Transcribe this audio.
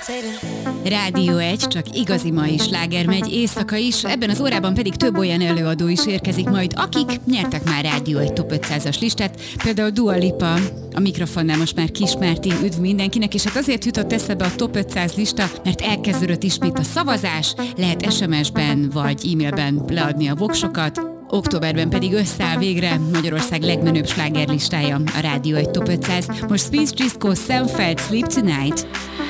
Rádió 1, csak igazi mai sláger megy éjszaka is, ebben az órában pedig több olyan előadó is érkezik majd, akik nyertek már Rádió 1 Top 500-as listát, például Dua Lipa, a mikrofonnál most már Kis Márti, üdv mindenkinek, és hát azért jutott eszebe a Top 500 lista, mert elkezdődött ismét a szavazás, lehet SMS-ben vagy e-mailben leadni a voksokat, októberben pedig összeáll végre Magyarország legmenőbb slágerlistája, a Rádió 1 Top 500. Most Speech Disco, Sam Feld, Sleep Tonight.